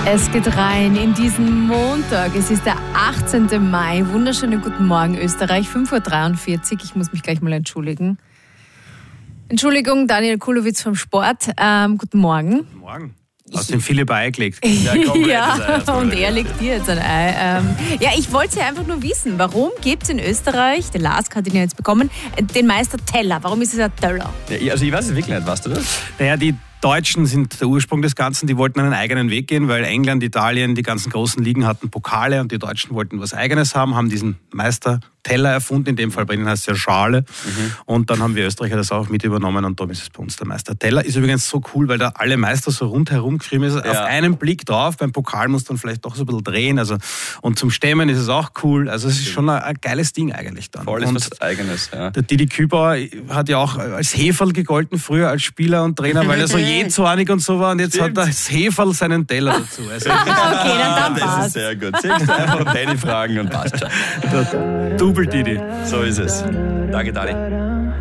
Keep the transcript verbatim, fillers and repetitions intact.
Es geht rein in diesen Montag. Es ist der achtzehnten Mai. Wunderschönen guten Morgen, Österreich. fünf Uhr dreiundvierzig. Ich muss mich gleich mal entschuldigen. Entschuldigung, Daniel Kulowitz vom Sport. Ähm, guten Morgen. Guten Morgen. Hast den Philipp Ei gelegt. Ja, ja und er legt dir jetzt ein Ei. Ähm, ja, ich wollte ja einfach nur wissen, warum gibt es in Österreich, der Lars hat ihn ja jetzt bekommen, den Meister Teller? Warum ist es ein Teller? Ja, also ich weiß es wirklich nicht, weißt du das? Naja, die Deutschen sind der Ursprung des Ganzen, die wollten einen eigenen Weg gehen, weil England, Italien, die ganzen großen Ligen hatten Pokale und die Deutschen wollten was Eigenes haben, haben diesen Meister Teller erfunden, in dem Fall bei ihnen heißt es ja Schale. Mhm. Und dann haben wir Österreicher das auch mit übernommen und darum ist es bei uns der Meister Teller. Ist übrigens so cool, weil da alle Meister so rundherum geschrieben ist. Ja. Auf einen Blick drauf, beim Pokal muss dann vielleicht doch so ein bisschen drehen. Also, und zum Stemmen ist es auch cool. Also es ist schon ein, ein geiles Ding eigentlich dann. Voll ist was Eigenes, ja. Der Didi Kübauer hat ja auch als Heferl gegolten früher als Spieler und Trainer, weil er so jähzornig und so war. Und jetzt Stimmt. hat das Heferl seinen Teller dazu. Also okay, dann, dann das passt. ist sehr gut. Siehst du, einfach Danny fragen und passt schon. Double Didi. So ist es. Danke, Dani.